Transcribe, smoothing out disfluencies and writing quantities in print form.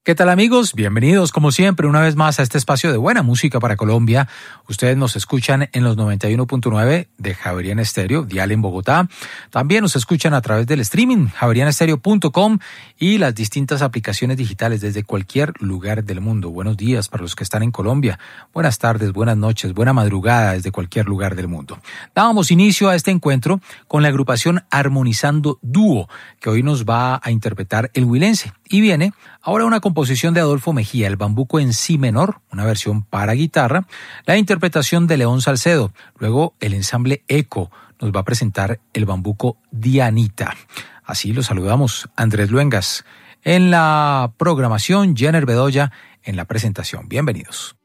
¿Qué tal, amigos? Bienvenidos como siempre una vez más a este espacio de buena música para Colombia. Ustedes nos escuchan en los 91.9 de Javeriana Estéreo, dial en Bogotá. También nos escuchan a través del streaming javerianestereo.com y las distintas aplicaciones digitales desde cualquier lugar del mundo. Buenos días para los que están en Colombia. Buenas tardes, buenas noches, buena madrugada desde cualquier lugar del mundo. Dábamos inicio a este encuentro con la agrupación Armonizando Dúo, que hoy nos va a interpretar el huilense. Y viene ahora una composición de Adolfo Mejía, el bambuco en si menor, una versión para guitarra, la interpretación de León Salcedo, luego el ensamble Eco nos va a presentar el bambuco Dianita. Así lo saludamos, Andrés Luengas. En la programación, Jenner Bedoya en la presentación. Bienvenidos.